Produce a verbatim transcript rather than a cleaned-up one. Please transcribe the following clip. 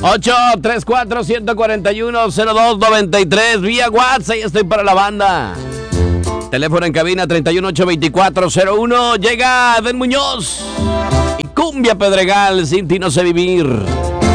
ocho tres cuatro, uno cuatro uno, cero dos nueve tres vía WhatsApp. Ahí estoy para la banda. Teléfono en cabina treinta y uno, ocho veinticuatro, cero uno. Llega Edén Muñoz y Cumbia Pedregal. Sin ti no sé vivir.